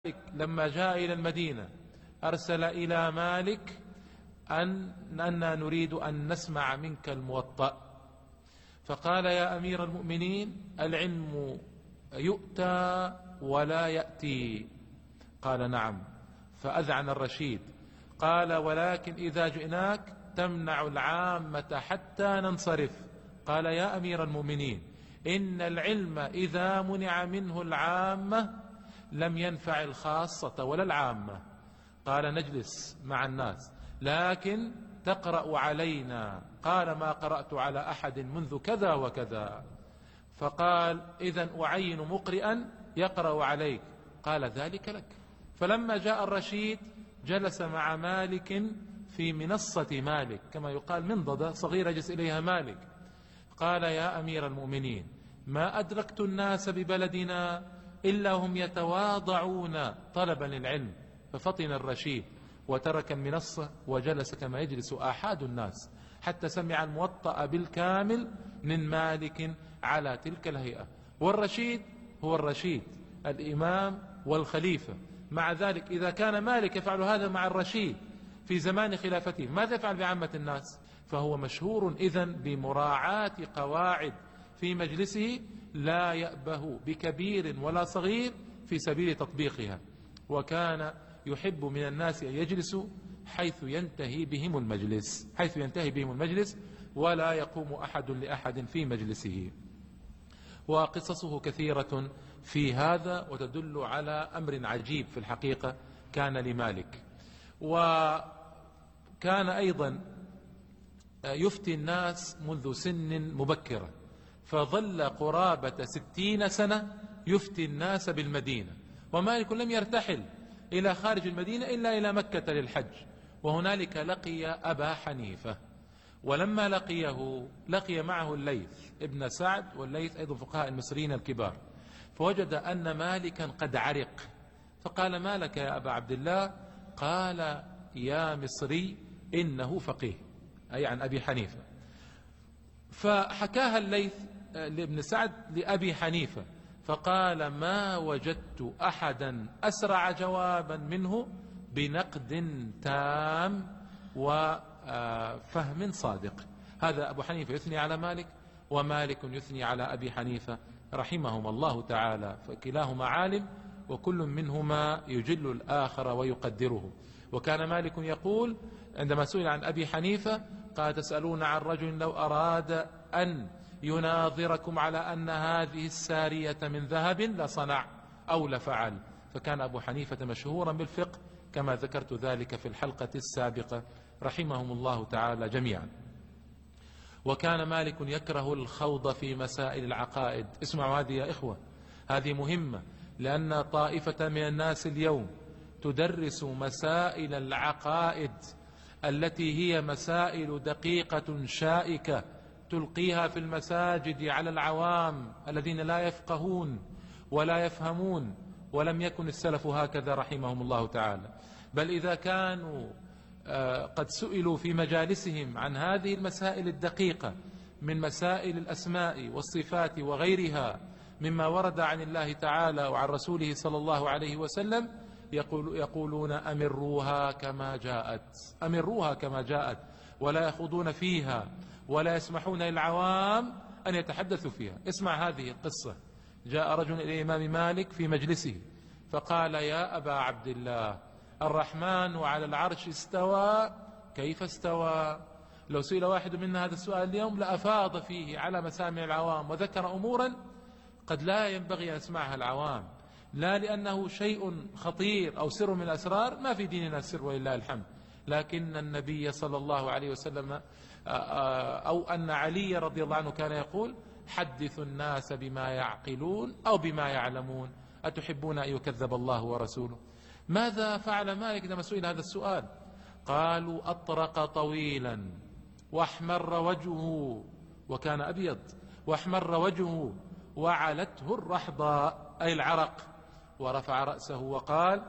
لما جاء إلى المدينة أرسل إلى مالك أننا نريد أن نسمع منك الموطأ، فقال: يا أمير المؤمنين، العلم يؤتى ولا يأتي. قال: نعم. فأذعن الرشيد، قال: ولكن إذا جئناك تمنع العامة حتى ننصرف. قال: يا أمير المؤمنين، إن العلم إذا منع منه العامة لم ينفع الخاصة ولا العامة. قال: نجلس مع الناس، لكن تقرأ علينا. قال: ما قرأت على أحد منذ كذا وكذا. فقال: إذن أعين مقرئا يقرأ عليك. قال: ذلك لك. فلما جاء الرشيد جلس مع مالك في منصة مالك، كما يقال منضدة صغيرة يجلس إليها مالك. قال: يا أمير المؤمنين، ما أدركت الناس ببلدنا إلا هم يتواضعون طلبا للعلم. ففطن الرشيد وترك المنصة وجلس كما يجلس آحاد الناس، حتى سمع الموطأ بالكامل من مالك على تلك الهيئة. والرشيد هو الرشيد، الإمام والخليفة. مع ذلك إذا كان مالك يفعل هذا مع الرشيد في زمان خلافته، ماذا يفعل بعامة الناس؟ فهو مشهور إذن بمراعاة قواعد في مجلسه لا يأبه بكبير ولا صغير في سبيل تطبيقها. وكان يحب من الناس أن يجلسوا حيث ينتهي بهم المجلس، ولا يقوم أحد لأحد في مجلسه. وقصصه كثيرة في هذا، وتدل على أمر عجيب في الحقيقة كان لمالك. وكان أيضا يفتي الناس منذ سن مبكرة، فظل قرابة 60 سنة يفتي الناس بالمدينة. ومالك لم يرتحل إلى خارج المدينة إلا إلى مكة للحج، وهنالك لقي أبا حنيفة. ولما لقي معه الليث ابن سعد، والليث أيضا فقهاء المصريين الكبار، فوجد أن مالكا قد عرق، فقال: ما لك يا أبا عبد الله؟ قال: يا مصري، إنه فقيه، أي عن أبي حنيفة. فحكاها الليث لابن سعد لأبي حنيفة، فقال: ما وجدت أحدا أسرع جوابا منه بنقد تام وفهم صادق. هذا أبو حنيفة يثني على مالك، ومالك يثني على أبي حنيفة رحمهما الله تعالى، فكلاهما عالم، وكل منهما يجل الآخر ويقدره. وكان مالك يقول عندما سئل عن أبي حنيفة، قال: تسألون عن رجل لو أراد أن يناظركم على أن هذه السارية من ذهب لصنع أو لفعل. فكان أبو حنيفة مشهورا بالفقه كما ذكرت ذلك في الحلقة السابقة رحمهم الله تعالى جميعا. وكان مالك يكره الخوض في مسائل العقائد. اسمعوا هذه يا إخوة، هذه مهمة، لأن طائفة من الناس اليوم تدرس مسائل العقائد التي هي مسائل دقيقة شائكة، تلقيها في المساجد على العوام الذين لا يفقهون ولا يفهمون. ولم يكن السلف هكذا رحمهم الله تعالى، بل إذا كانوا قد سئلوا في مجالسهم عن هذه المسائل الدقيقة من مسائل الأسماء والصفات وغيرها مما ورد عن الله تعالى وعن رسوله صلى الله عليه وسلم، يقولون: أمروها كما جاءت، ولا يخوضون فيها ولا يسمحون للعوام أن يتحدثوا فيها. اسمع هذه القصة. جاء رجل إلى الإمام مالك في مجلسه فقال: يا أبا عبد الله، الرحمن على العرش استوى، كيف استوى؟ لو سئل واحد منا هذا السؤال اليوم لأفاض فيه على مسامع العوام، وذكر أمورا قد لا ينبغي أن يسمعها العوام، لا لأنه شيء خطير أو سر من الأسرار، ما في ديننا سر ولله الحمد، لكن النبي صلى الله عليه وسلم أو أن علي رضي الله عنه كان يقول: حدثوا الناس بما يعقلون أو بما يعلمون، أتحبون أن يكذب الله ورسوله؟ ماذا فعل مالك لما سئل هذا السؤال؟ قالوا: أطرق طويلا واحمر وجهه، وكان أبيض، واحمر وجهه وعلته الرحضاء أي العرق، ورفع رأسه وقال: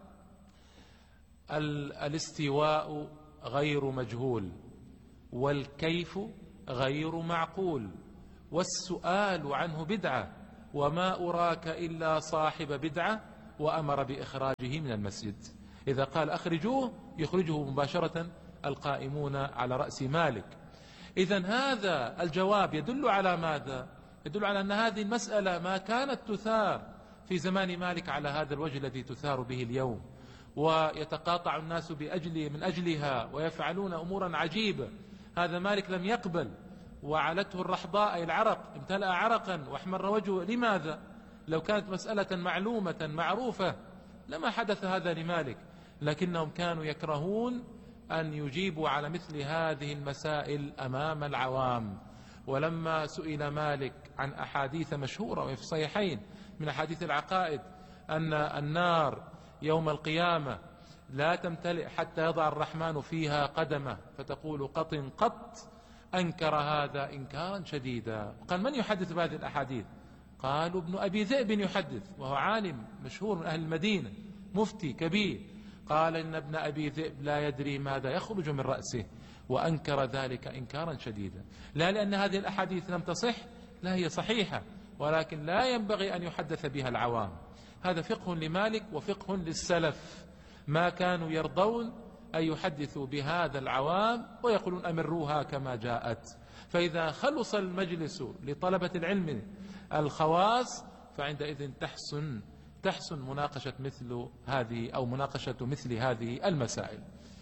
الاستواء غير مجهول، والكيف غير معقول، والسؤال عنه بدعة، وما أراك إلا صاحب بدعة، وأمر بإخراجه من المسجد. إذا قال أخرجوه يخرجه مباشرة القائمون على رأس مالك. إذن هذا الجواب يدل على ماذا؟ يدل على أن هذه المسألة ما كانت تثار في زمان مالك على هذا الوجه الذي تثار به اليوم، ويتقاطع الناس من أجلها ويفعلون أمورا عجيبة. هذا مالك لم يقبل، وعلته الرحضاء أي العرق، امتلأ عرقا واحمر وجهه. لماذا؟ لو كانت مسألة معلومة معروفة لما حدث هذا لمالك، لكنهم كانوا يكرهون أن يجيبوا على مثل هذه المسائل أمام العوام. ولما سئل مالك عن أحاديث مشهورة وفي الصحيحين من أحاديث العقائد أن النار يوم القيامة لا تمتلئ حتى يضع الرحمن فيها قدمه فتقول قط قط، أنكر هذا إنكارا شديدا. قال من يحدث بهذه الأحاديث؟ قالوا ابن أبي ذئب يحدث، وهو عالم مشهور من أهل المدينة مفتي كبير. قال إن ابن أبي ذئب لا يدري ماذا يخرج من رأسه، وأنكر ذلك إنكارا شديدا. لا لأن هذه الأحاديث لم تصح، لا هي صحيحة، ولكن لا ينبغي أن يحدث بها العوام. هذا فقه لمالك وفقه للسلف، ما كانوا يرضون أن يحدثوا بهذا العوام ويقولون أمروها كما جاءت. فإذا خلص المجلس لطلبة العلم الخواص فعندئذ تحسن مناقشة مثل هذه أو مناقشة مثل هذه المسائل.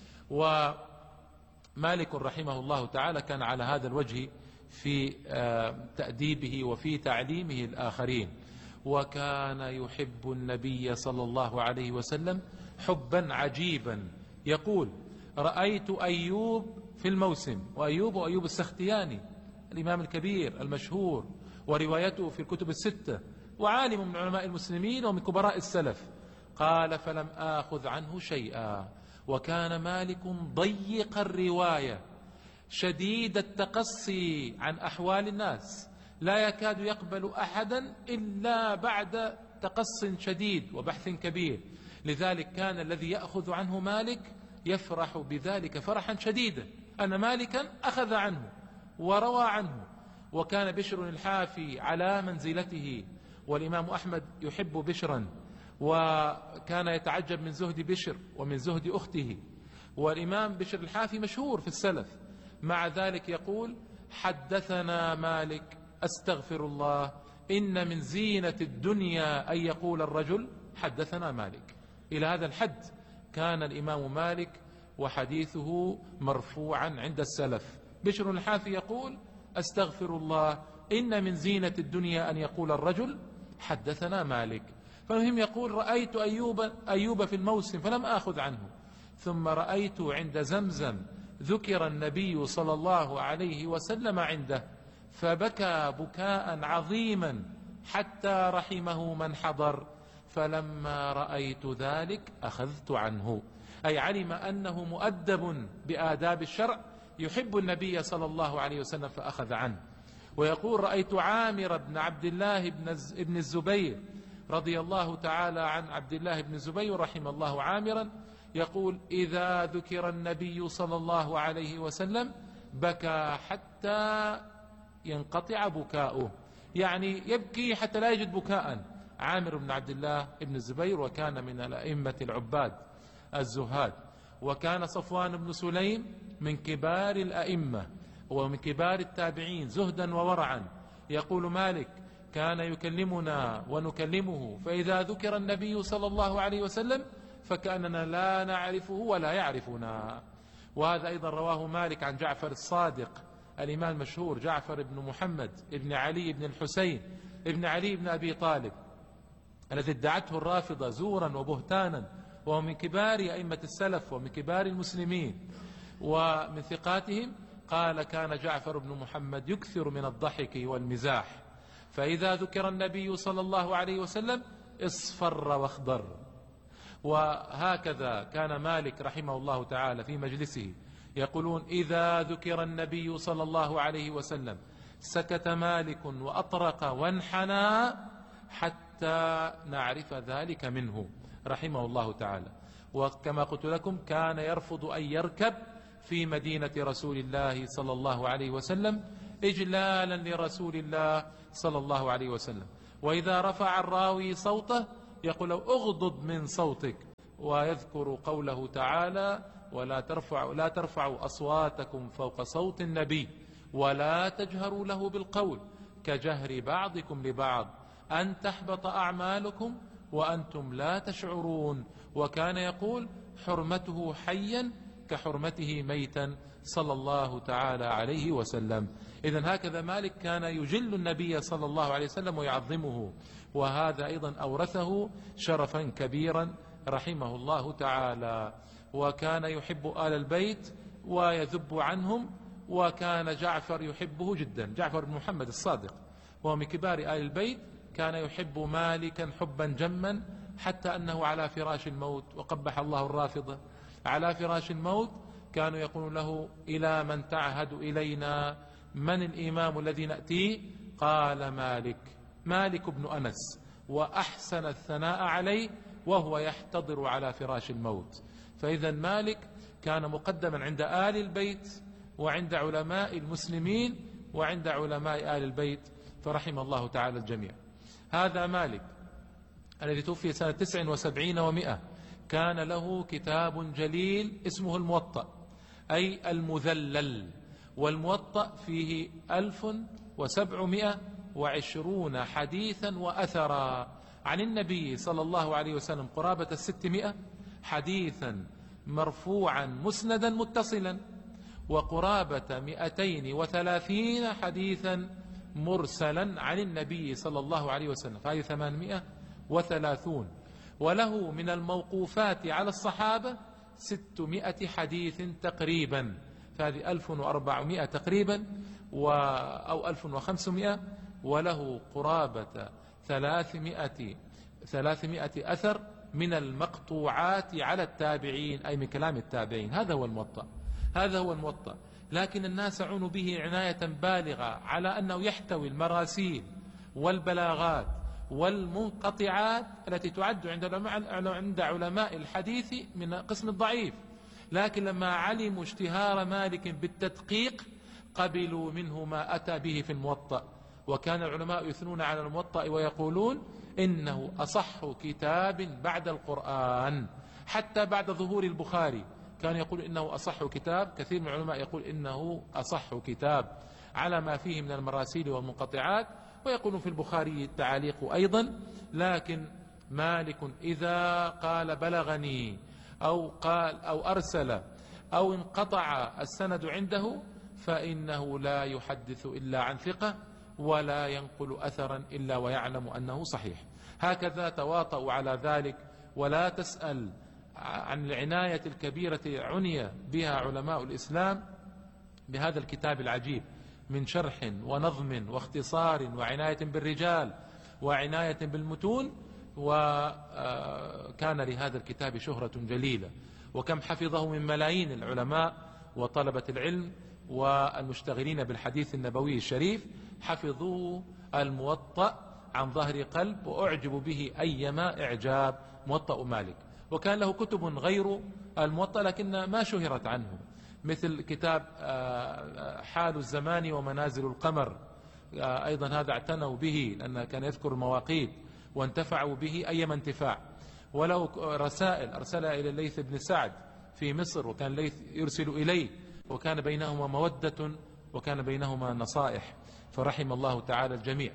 ومالك رحمه الله تعالى كان على هذا الوجه في تأديبه وفي تعليمه الآخرين، وكان يحب النبي صلى الله عليه وسلم حبا عجيبا. يقول رأيت أيوب في الموسم، وأيوب السختياني الإمام الكبير المشهور وروايته في الكتب الستة، وعالم من علماء المسلمين ومن كبراء السلف. قال فلم آخذ عنه شيئا. وكان مالك ضيق الرواية شديد التقصي عن أحوال الناس، لا يكاد يقبل أحدا إلا بعد تقص شديد وبحث كبير. لذلك كان الذي يأخذ عنه مالك يفرح بذلك فرحا شديدا أن مالكا أخذ عنه وروى عنه. وكان بشر الحافي على منزلته، والإمام أحمد يحب بشرا، وكان يتعجب من زهد بشر ومن زهد أخته. والإمام بشر الحافي مشهور في السلف، مع ذلك يقول حدثنا مالك أستغفر الله إن من زينة الدنيا أن يقول الرجل حدثنا مالك. إلى هذا الحد كان الإمام مالك وحديثه مرفوعا عند السلف. بشر الحافي يقول أستغفر الله إن من زينة الدنيا أن يقول الرجل حدثنا مالك. فالمهم يقول رأيت أيوب في الموسم فلم آخذ عنه، ثم رأيت عند زمزم ذكر النبي صلى الله عليه وسلم عنده فبكى بكاء عظيما حتى رحمه من حضر، فلما رأيت ذلك أخذت عنه. أي علم أنه مؤدب بآداب الشرع، يحب النبي صلى الله عليه وسلم فأخذ عنه. ويقول رأيت عامر بن عبد الله بن الزبير رضي الله تعالى عن عبد الله بن الزبير رحم الله عامرا، يقول إذا ذكر النبي صلى الله عليه وسلم بكى حتى ينقطع بكاؤه، يعني يبكي حتى لا يجد بكاء. عامر بن عبد الله بن الزبير، وكان من الأئمة العباد الزهاد. وكان صفوان بن سليم من كبار الأئمة ومن كبار التابعين زهدا وورعا. يقول مالك كان يكلمنا ونكلمه، فإذا ذكر النبي صلى الله عليه وسلم فكأننا لا نعرفه ولا يعرفنا. وهذا أيضا رواه مالك عن جعفر الصادق الإمام المشهور جعفر بن محمد بن علي بن الحسين بن علي بن أبي طالب، الذي ادعته الرافضة زورا وبهتانا، وهو من كبار أئمة السلف ومن كبار المسلمين ومن ثقاتهم. قال كان جعفر بن محمد يكثر من الضحك والمزاح، فإذا ذكر النبي صلى الله عليه وسلم اصفر واخضر. وهكذا كان مالك رحمه الله تعالى في مجلسه يقولون إذا ذكر النبي صلى الله عليه وسلم سكت مالك وأطرق وانحنى حتى نعرف ذلك منه رحمه الله تعالى. وكما قلت لكم كان يرفض أن يركب في مدينة رسول الله صلى الله عليه وسلم إجلالا لرسول الله صلى الله عليه وسلم. وإذا رفع الراوي صوته يقول له اغضض من صوتك، ويذكر قوله تعالى لا ترفعوا أصواتكم فوق صوت النبي ولا تجهروا له بالقول كجهر بعضكم لبعض أن تحبط أعمالكم وأنتم لا تشعرون. وكان يقول حرمته حيا كحرمته ميتا صلى الله تعالى عليه وسلم. إذن هكذا مالك كان يجل النبي صلى الله عليه وسلم ويعظمه، وهذا أيضا أورثه شرفا كبيرا رحمه الله تعالى. وكان يحب آل البيت ويذب عنهم، وكان جعفر يحبه جدا، جعفر بن محمد الصادق وهو من كبار آل البيت، كان يحب مالكا حبا جما، حتى أنه على فراش الموت، وقبح الله الرافضة، على فراش الموت كانوا يقولون له إلى من تعهد إلينا؟ من الإمام الذي نأتيه؟ قال مالك بن أنس، وأحسن الثناء عليه وهو يحتضر على فراش الموت. فإذا مالك كان مقدما عند آل البيت وعند علماء المسلمين وعند علماء آل البيت، فرحم الله تعالى الجميع. هذا مالك الذي توفي سنة 79 و100، كان له كتاب جليل اسمه الموطأ، أي المذلل. والموطأ فيه 1720 حديثا وأثرا عن النبي صلى الله عليه وسلم، قرابة 600 حديثا مرفوعا مسندا متصلا، وقرابة 230 حديثا مرسلا عن النبي صلى الله عليه وسلم، فهذه 830. وله من الموقوفات على الصحابة 600 حديث تقريبا، فهذه 1400 تقريبا أو 1500. وله قرابة 300 أثر من المقطوعات على التابعين، أي من كلام التابعين. هذا هو الموطأ. لكن الناس عنوا به عناية بالغة على أنه يحتوي المراسيل والبلاغات والمنقطعات التي تعد عند علماء الحديث من قسم الضعيف. لكن لما علموا اشتهار مالك بالتدقيق قبلوا منه ما أتى به في الموطأ. وكان العلماء يثنون على الموطأ ويقولون إنه أصح كتاب بعد القرآن، حتى بعد ظهور البخاري كان يقول إنه أصح كتاب. كثير من العلماء يقول إنه أصح كتاب على ما فيه من المراسيل والمنقطعات، ويقول في البخاري التعاليق أيضا. لكن مالك إذا قال بلغني أو قال أو أرسل أو انقطع السند عنده فإنه لا يحدث إلا عن ثقة، ولا ينقل أثرا إلا ويعلم أنه صحيح. هكذا تواطؤوا على ذلك. ولا تسأل عن العناية الكبيرة عني بها علماء الإسلام بهذا الكتاب العجيب من شرح ونظم واختصار وعناية بالرجال وعناية بالمتون. وكان لهذا الكتاب شهرة جليلة، وكم حفظه من ملايين العلماء وطلبة العلم والمشتغلين بالحديث النبوي الشريف، حفظوا الموطأ عن ظهر قلب وأعجبوا به أيما إعجاب، موطأ مالك. وكان له كتب غير الموطأ لكن ما شهرت عنه، مثل كتاب حال الزمان ومنازل القمر، أيضا هذا اعتنوا به لأنه كان يذكر المواقيت وانتفعوا به أيما انتفاع. ولو رسائل أرسلها إلى الليث بن سعد في مصر، وكان الليث يرسل إليه، وكان بينهما مودة وكان بينهما نصائح، فرحم الله تعالى الجميع.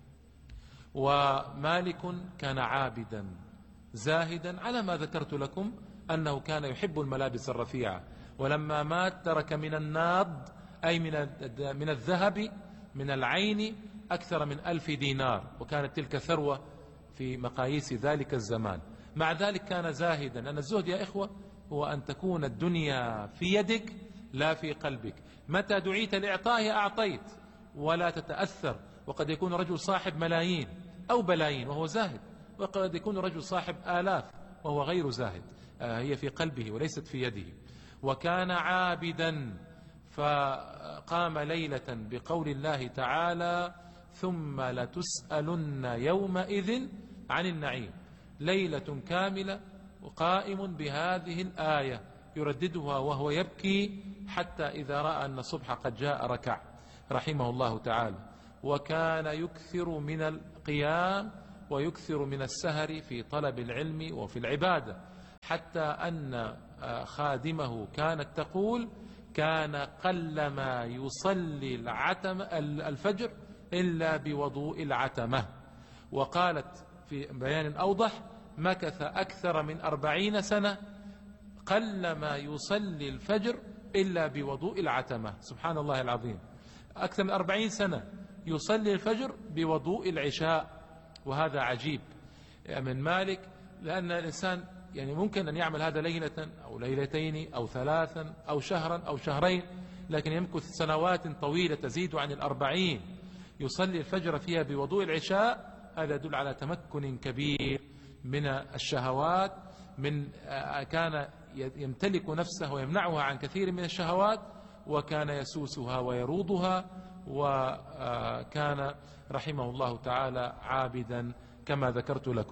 ومالك كان عابدا زاهدا، على ما ذكرت لكم أنه كان يحب الملابس الرفيعة. ولما مات ترك من الناض، أي من الذهب من العين، أكثر من 1000 دينار، وكانت تلك ثروة في مقاييس ذلك الزمان. مع ذلك كان زاهدا، لأن الزهد يا إخوة هو أن تكون الدنيا في يدك لا في قلبك. متى دعيت لإعطائها أعطيت ولا تتأثر. وقد يكون رجل صاحب ملايين أو بلايين وهو زاهد، وقد يكون رجل صاحب آلاف وهو غير زاهد، هي في قلبه وليست في يده. وكان عابدا، فقام ليلة بقول الله تعالى ثم لتسألن يومئذ عن النعيم، ليلة كاملة وقائم بهذه الآية يرددها وهو يبكي حتى إذا رأى أن الصبح قد جاء ركع، رحمه الله تعالى. وكان يكثر من القيام ويكثر من السهر في طلب العلم وفي العبادة، حتى أن خادمه كانت تقول: كان قلما يصلي الفجر إلا بوضوء العتمة. وقالت في بيان أوضح: مكث أكثر من 40 سنة قلما يصلي الفجر إلا بوضوء العتمة. سبحان الله العظيم، أكثر من 40 سنة يصلي الفجر بوضوء العشاء. وهذا عجيب من مالك، لأن الإنسان يعني ممكن أن يعمل هذا ليلة أو ليلتين أو 3 أو شهرا أو شهرين، لكن يمكث سنوات طويلة تزيد عن 40 يصلي الفجر فيها بوضوء العشاء. هذا يدل على تمكن كبير من الشهوات، كان يمتلك نفسه ويمنعها عن كثير من الشهوات، وكان يسوسها ويروضها، وكان رحمه الله تعالى عابدا كما ذكرت لكم.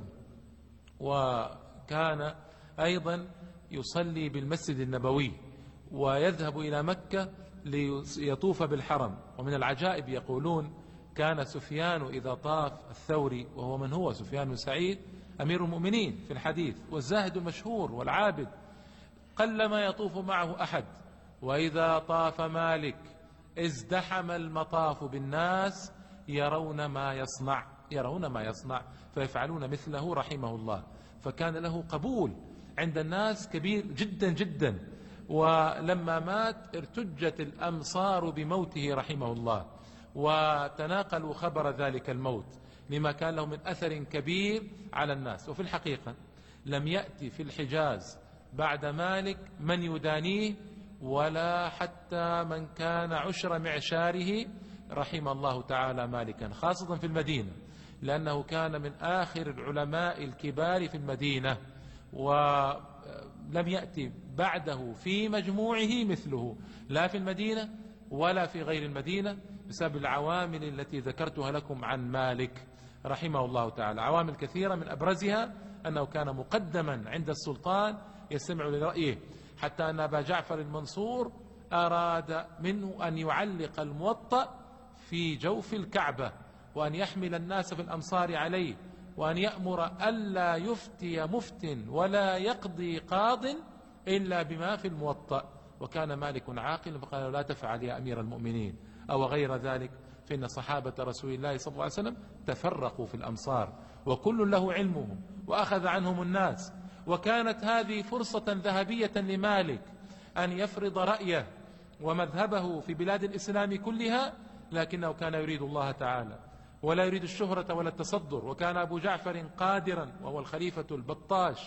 وكان أيضا يصلي بالمسجد النبوي ويذهب إلى مكة ليطوف بالحرم. ومن العجائب يقولون: كان سفيان إذا طاف الثوري، وهو من هو سفيان بن سعيد أمير المؤمنين في الحديث والزاهد المشهور والعابد، قلما يطوف معه أحد. وإذا طاف مالك ازدحم المطاف بالناس يرون ما يصنع فيفعلون مثله رحمه الله. فكان له قبول عند الناس كبير جدا جدا. ولما مات ارتجت الأمصار بموته رحمه الله، وتناقلوا خبر ذلك الموت لما كان له من أثر كبير على الناس. وفي الحقيقة لم يأتي في الحجاز بعد مالك من يدانيه، ولا حتى من كان عشر معشاره رحم الله تعالى مالكا، خاصة في المدينة، لأنه كان من آخر العلماء الكبار في المدينة، ولم يأتي بعده في مجموعه مثله، لا في المدينة ولا في غير المدينة، بسبب العوامل التي ذكرتها لكم عن مالك رحمه الله تعالى. عوامل كثيرة، من أبرزها أنه كان مقدما عند السلطان يستمع لرأيه، حتى أن أبا جعفر المنصور أراد منه أن يعلق الموطأ في جوف الكعبة، وأن يحمل الناس في الأمصار عليه، وأن يأمر ألا يفتي مفت ولا يقضي قاض إلا بما في الموطأ. وكان مالك عاقل فقال: لا تفعل يا أمير المؤمنين، أو غير ذلك، فإن صحابة رسول الله صلى الله عليه وسلم تفرقوا في الأمصار، وكل له علمهم وأخذ عنهم الناس. وكانت هذه فرصة ذهبية لمالك أن يفرض رأيه ومذهبه في بلاد الإسلام كلها، لكنه كان يريد الله تعالى ولا يريد الشهرة ولا التصدر. وكان أبو جعفر قادرا، وهو الخليفة البطاش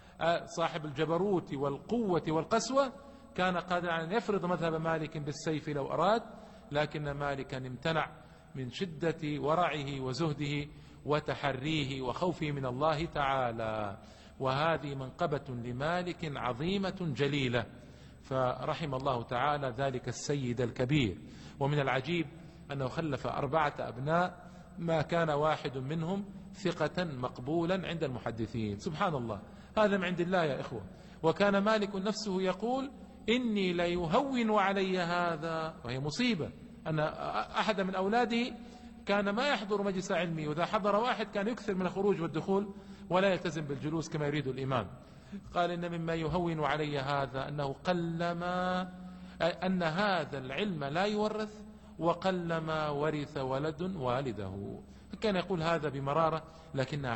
صاحب الجبروت والقوة والقسوة، كان قادرا أن يفرض مذهب مالك بالسيف لو أراد، لكن مالكا امتنع من شدة ورعه وزهده وتحريه وخوفه من الله تعالى. وهذه منقبة لمالك عظيمة جليلة، فرحم الله تعالى ذلك السيد الكبير. ومن العجيب أنه خلف 4 أبناء ما كان واحد منهم ثقة مقبولا عند المحدثين. سبحان الله، هذا من عند الله يا إخوة. وكان مالك نفسه يقول: إني ليهون علي هذا. وهي مصيبة أن أحد من أولاده كان ما يحضر مجلس علمي، وإذا حضر واحد كان يكثر من الخروج والدخول ولا يلتزم بالجلوس كما يريد الإمام. قال: إن مما يهون علي هذا أنه قلما أن هذا العلم لا يورث، وقلما ورث ولد والده. كان يقول هذا بمرارة، لكنها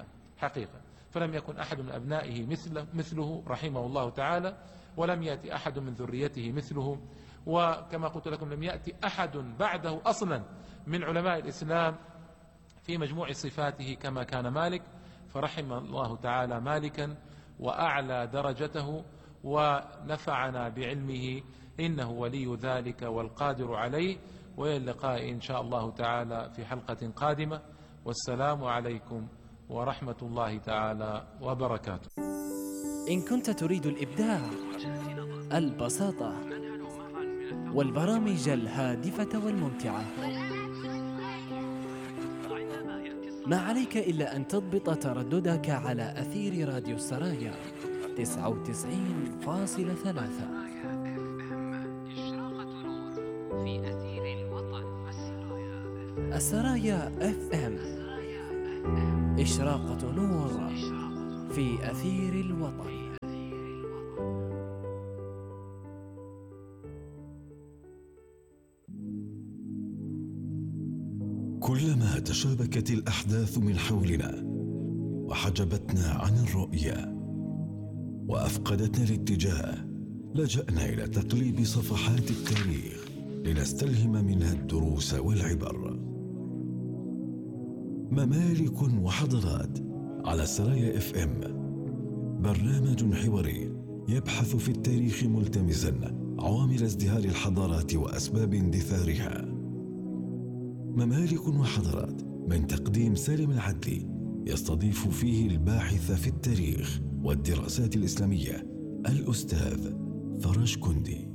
حقيقة. فلم يكن أحد من أبنائه مثله رحمه الله تعالى، ولم يأتي أحد من ذريته مثله. وكما قلت لكم لم يأتي أحد بعده أصلا من علماء الإسلام في مجموع صفاته كما كان مالك. فرحم الله تعالى مالكا وأعلى درجته ونفعنا بعلمه، إنه ولي ذلك والقادر عليه. وإلى اللقاء إن شاء الله تعالى في حلقة قادمة، والسلام عليكم ورحمة الله تعالى وبركاته. إن كنت تريد الإبداع، البساطة، والبرامج الهادفة والممتعة، ما عليك إلا أن تضبط ترددك على أثير راديو السرايا 99.3. السرايا FM إشراقة نور في أثير الوطن. كلما تشابكت الأحداث من حولنا وحجبتنا عن الرؤية وأفقدتنا الاتجاه، لجأنا إلى تقليب صفحات التاريخ لنستلهم منها الدروس والعبر. ممالك وحضارات على سرايا FM، برنامج حواري يبحث في التاريخ ملتمسا عوامل ازدهار الحضارات وأسباب اندثارها. ممالك وحضارات من تقديم سالم العدلي، يستضيف فيه الباحث في التاريخ والدراسات الإسلامية الأستاذ فرج كندي.